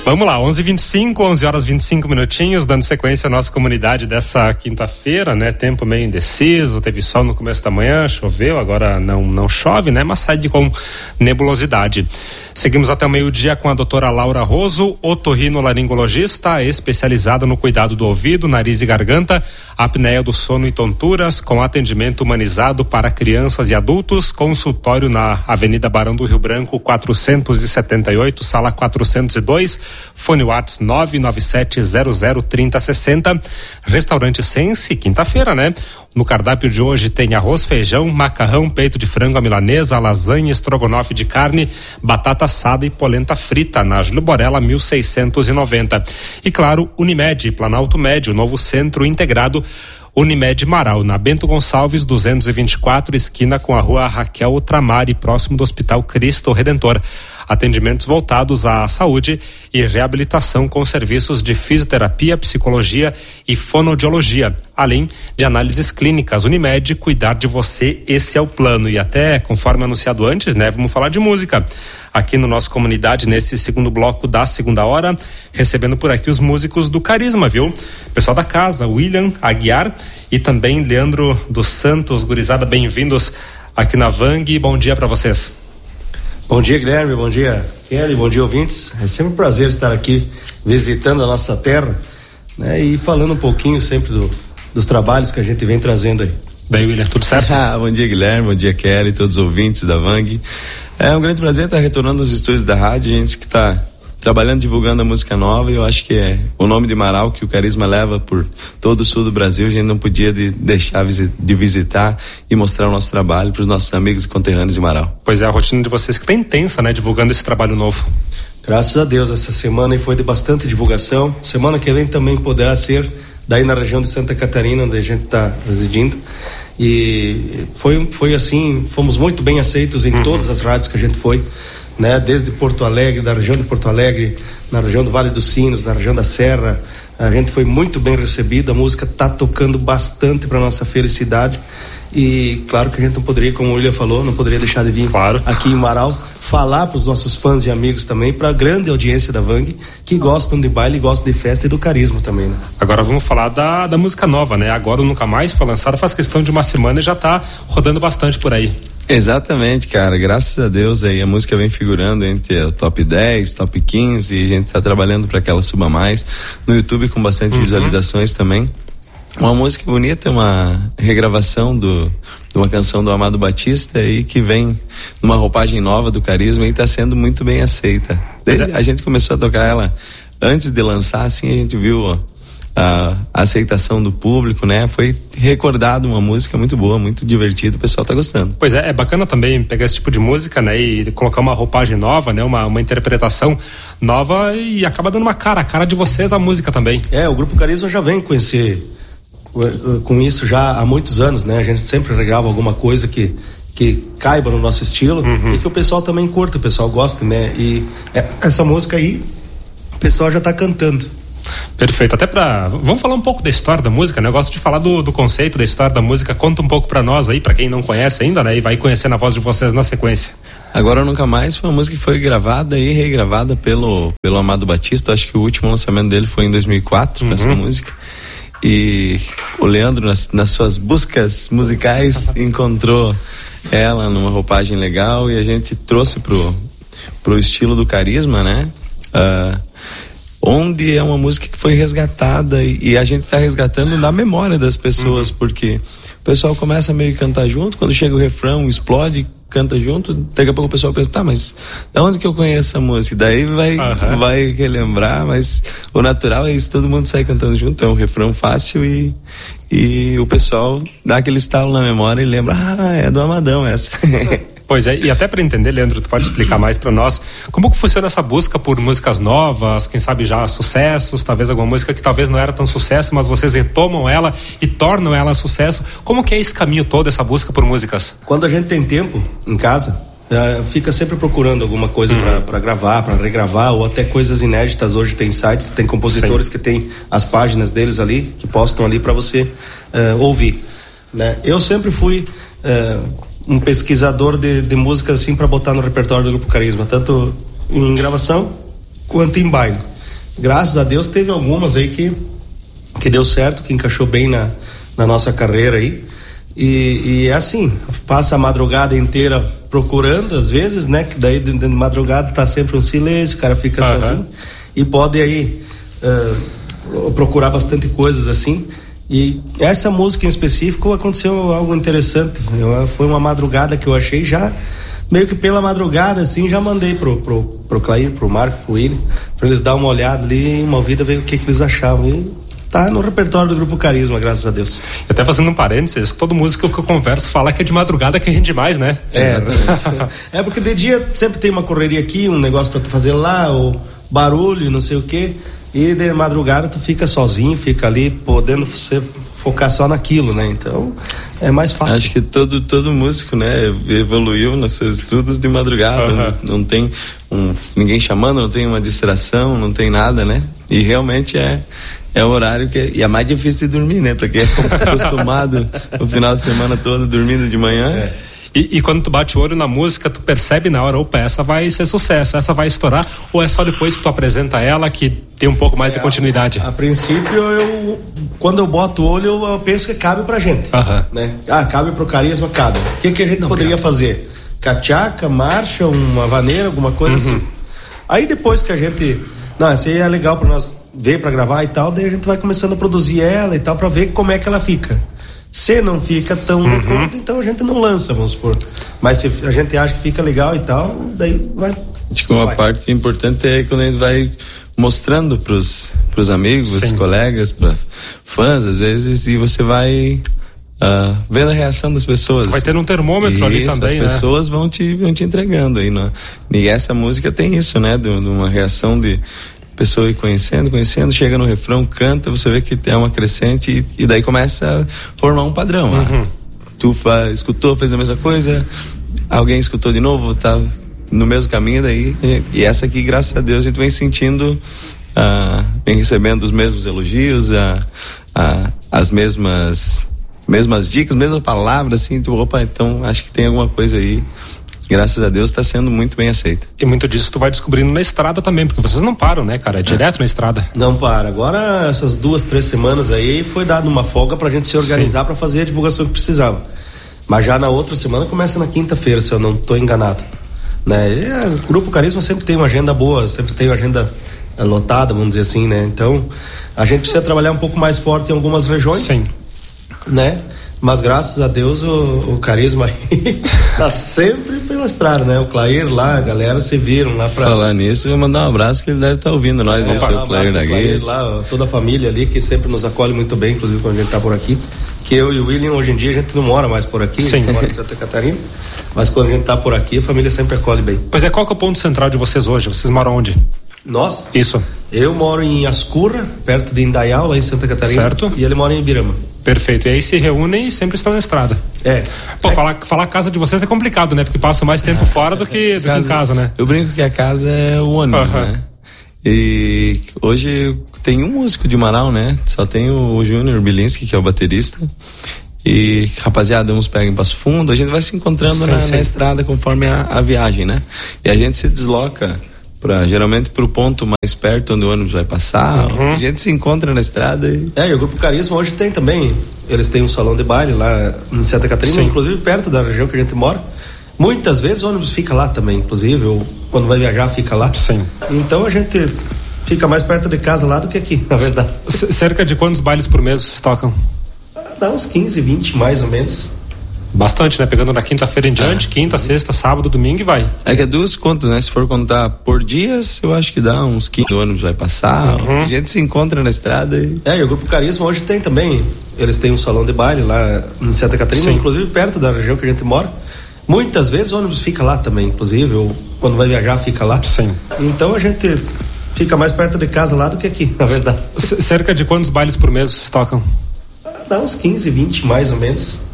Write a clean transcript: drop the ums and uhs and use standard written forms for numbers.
Vamos lá, 11h25, 11 horas 25 minutinhos, dando sequência à nossa comunidade dessa quinta-feira, né? Tempo meio indeciso, teve sol no começo da manhã, choveu, agora não chove, né? Mas sai com nebulosidade. Seguimos até o meio-dia com a doutora Laura Roso, otorrinolaringologista, especializada no cuidado do ouvido, nariz e garganta, apneia do sono e tonturas, com atendimento humanizado para crianças e adultos, consultório na Avenida Barão do Rio Branco, 478, sala 402, fone WhatsApp 997003060, restaurante Sense, quinta-feira, né? No cardápio de hoje tem arroz, feijão, macarrão, peito de frango à milanesa, lasanha, estrogonofe de carne, batata assada e polenta frita, na Júlio Borella 1690. E claro, Unimed, Planalto Médio, novo centro integrado Unimed Marau, na Bento Gonçalves 224, esquina com a rua Raquel Tramari, próximo do Hospital Cristo Redentor. Atendimentos voltados à saúde e reabilitação com serviços de fisioterapia, psicologia e fonoaudiologia, além de análises clínicas. Unimed, cuidar de você, esse é o plano. E até, conforme anunciado antes, né, vamos falar de música aqui no nosso comunidade, nesse segundo bloco da segunda hora, recebendo por aqui os músicos do Carisma, viu? Pessoal da casa, William Aguiar e também Leandro dos Santos. Gurizada, bem-vindos aqui na Vang. Bom dia para vocês. Bom dia, Guilherme, bom dia, Kelly, bom dia, ouvintes. É sempre um prazer estar aqui visitando a nossa terra, né, e falando um pouquinho sempre dos trabalhos que a gente vem trazendo aí. Daí, William, tudo certo? Bom dia, Guilherme, bom dia, Kelly, todos os ouvintes da Vang. É um grande prazer estar retornando aos estúdios da rádio, gente que está trabalhando, divulgando a música nova. E eu acho que é o nome de Marau que o Carisma leva por todo o sul do Brasil. A gente não podia deixar de visitar e mostrar o nosso trabalho para os nossos amigos e conterrâneos de Marau. Pois é, a rotina de vocês que está intensa, né? Divulgando esse trabalho novo. Graças a Deus, essa semana aí foi de bastante divulgação. Semana que vem também poderá ser daí na região de Santa Catarina, onde a gente está residindo. E foi assim, fomos muito bem aceitos em todas as rádios que a gente foi, né? Desde Porto Alegre, da região de Porto Alegre, na região do Vale dos Sinos, na região da Serra, a gente foi muito bem recebido. A música está tocando bastante para nossa felicidade. E claro que a gente não poderia, como o William falou, não poderia deixar de vir aqui em Marau falar para os nossos fãs e amigos também, para a grande audiência da Vang, que gostam de baile, gostam de festa e do Carisma também, né? Agora vamos falar da música nova, né? Agora ou Nunca Mais foi lançada faz questão de uma semana e já está rodando bastante por aí. Exatamente, cara, graças a Deus aí a música vem figurando entre o top 10, top 15, e a gente está trabalhando para que ela suba mais no YouTube com bastante visualizações também. Uma música bonita, uma regravação de uma canção do Amado Batista aí, que vem numa roupagem nova do Carisma e está sendo muito bem aceita. Desde a gente começou a tocar ela antes de lançar, assim, a gente viu a aceitação do público, né? Foi recordado uma música muito boa, muito divertida, o pessoal tá gostando. Pois é bacana também pegar esse tipo de música, né? E colocar uma roupagem nova, né? Uma interpretação nova e acaba dando a cara de vocês a música também. O Grupo Carisma já vem com isso já há muitos anos, né? A gente sempre regrava alguma coisa que caiba no nosso estilo e que o pessoal também curta, o pessoal gosta, né? E essa música aí, o pessoal já tá cantando. Perfeito, vamos falar um pouco da história da música, né? Eu gosto de falar do conceito da história da música. Conta um pouco pra nós aí, pra quem não conhece ainda, né? E vai conhecer na voz de vocês na sequência. Agora ou Nunca Mais foi uma música que foi gravada e regravada pelo Amado Batista. Eu acho que o último lançamento dele foi em 2004, com essa música. E o Leandro, nas suas buscas musicais, encontrou ela numa roupagem legal e a gente trouxe pro estilo do Carisma, né? Onde é uma música que foi resgatada e a gente está resgatando na memória das pessoas, porque o pessoal começa a meio que cantar junto, quando chega o refrão, explode, canta junto, daqui a pouco o pessoal pensa, tá, mas da onde que eu conheço essa música? Daí vai relembrar, mas o natural é isso, todo mundo sai cantando junto, é um refrão fácil e o pessoal dá aquele estalo na memória e lembra, é do Amadão essa. Pois é, e até para entender, Leandro, tu pode explicar mais para nós como que funciona essa busca por músicas novas, quem sabe já sucessos, talvez alguma música que talvez não era tão sucesso, mas vocês retomam ela e tornam ela sucesso. Como que é esse caminho todo, essa busca por músicas? Quando a gente tem tempo em casa, fica sempre procurando alguma coisa para gravar, para regravar, ou até coisas inéditas. Hoje tem sites, tem compositores que tem as páginas deles ali, que postam ali para você ouvir, né? Eu sempre fui um pesquisador de música assim para botar no repertório do Grupo Carisma, tanto em gravação quanto em baile. graças a Deus teve algumas aí que deu certo, que encaixou bem na nossa carreira aí. E é assim, passa a madrugada inteira procurando, às vezes, né? Que daí de madrugada tá sempre um silêncio, o cara fica sozinho. E pode aí procurar bastante coisas assim. E essa música em específico aconteceu algo interessante. Foi uma madrugada que eu achei já, meio que pela madrugada, assim, já mandei pro Clair, pro Marco, pro William, pra eles dar uma olhada ali, uma ouvida, ver o que eles achavam. E tá no repertório do Grupo Carisma, graças a Deus. Até fazendo um parênteses, todo músico que eu converso fala que é de madrugada que rende mais, né? É porque de dia sempre tem uma correria aqui, um negócio pra tu fazer lá, o barulho, não sei o quê. E de madrugada tu fica sozinho, fica ali podendo você focar só naquilo, né? Então é mais fácil. Acho que todo músico, né, evoluiu nos seus estudos de madrugada. Não tem ninguém chamando, não tem uma distração, não tem nada, né? E realmente é o horário que é mais difícil de dormir, né? Pra quem é acostumado o final de semana todo dormindo de manhã. E quando tu bate o olho na música, tu percebe na hora, opa, essa vai ser sucesso, essa vai estourar, ou é só depois que tu apresenta ela que tem um pouco mais de continuidade? A princípio, quando eu boto o olho, eu penso que cabe pra gente, né? Cabe pro Carisma, cabe. O que a gente poderia fazer? Cachaca, marcha, uma vaneira, alguma coisa assim. Aí depois que a gente... Não, essa aí é legal pra nós ver, pra gravar e tal, daí a gente vai começando a produzir ela e tal, pra ver como é que ela fica. Se não fica tão de conta, então a gente não lança, vamos supor. Mas se a gente acha que fica legal e tal, daí vai. Acho que uma parte importante é quando a gente vai mostrando pros amigos, pros colegas, para fãs, às vezes, e você vai vendo a reação das pessoas. Vai ter um termômetro ali também, as pessoas vão te entregando aí, né? E essa música tem isso, né? De uma reação de pessoa ir conhecendo, chega no refrão, canta, você vê que é uma crescente e daí começa a formar um padrão. Tu escutou, fez a mesma coisa, alguém escutou de novo, tá no mesmo caminho, daí e essa aqui, graças a Deus, a gente vem sentindo, vem recebendo os mesmos elogios, as mesmas dicas, mesmas palavras, assim, opa, então acho que tem alguma coisa aí. Graças a Deus está sendo muito bem aceita. E muito disso tu vai descobrindo na estrada também, porque vocês não param, né, cara? É direto na estrada. Não para. Agora, essas 2-3 semanas aí, foi dado uma folga pra gente se organizar para fazer a divulgação que precisava. Mas já na outra semana começa na quinta-feira, se eu não estou enganado. Né? O Grupo Carisma sempre tem uma agenda boa, sempre tem uma agenda lotada, vamos dizer assim, né? Então, a gente precisa trabalhar um pouco mais forte em algumas regiões. Sim. Né? Mas graças a Deus o Carisma aí tá sempre pela estrada, né? O Clair lá, a galera se viram lá pra... Falar nisso, eu vou mandar um abraço que ele deve estar ouvindo nós, né? Seu Clair da Guete. Lá, toda a família ali que sempre nos acolhe muito bem, inclusive quando a gente tá por aqui. Que eu e o William, hoje em dia, a gente não mora mais por aqui, a gente mora em Santa Catarina. Mas quando a gente tá por aqui, a família sempre acolhe bem. Pois é, qual que é o ponto central de vocês hoje? Vocês moram onde? Nós? Isso. Eu moro em Ascurra, perto de Indaial, lá em Santa Catarina. Certo. E ele mora em Ibirama. Perfeito. E aí se reúnem e sempre estão na estrada. Pô, falar a casa de vocês é complicado, né? Porque passa mais tempo fora do que em casa, né? Eu brinco que a casa é o ônibus, né? E hoje tem um músico de Marau, né? Só tem o Júnior Bilinski, que é o baterista. E, rapaziada, uns pegam em Passo Fundo, a gente vai se encontrando na estrada conforme a viagem, né? E a gente se desloca geralmente pro ponto mais perto onde o ônibus vai passar. A gente se encontra na estrada e o Grupo Carisma hoje tem também, eles têm um salão de baile lá em Santa Catarina, inclusive perto da região que a gente mora. Muitas vezes o ônibus fica lá também, inclusive, ou quando vai viajar fica lá. Então a gente fica mais perto de casa lá do que aqui, na verdade. Cerca de quantos bailes por mês vocês tocam? Dá uns 15, 20 mais ou menos. Bastante, né? Pegando da quinta-feira em diante, quinta, sexta, sábado, domingo e vai. É que é 2 contas, né? Se for contar por dias, eu acho que dá uns 15 ônibus vai passar. A gente se encontra na estrada e... o Grupo Carisma hoje tem também, eles têm um salão de baile lá em Santa Catarina, inclusive perto da região que a gente mora. Muitas vezes o ônibus fica lá também, inclusive, ou quando vai viajar fica lá. Então a gente fica mais perto de casa lá do que aqui, na verdade. Cerca de quantos bailes por mês vocês tocam? Dá uns 15, 20 mais ou menos.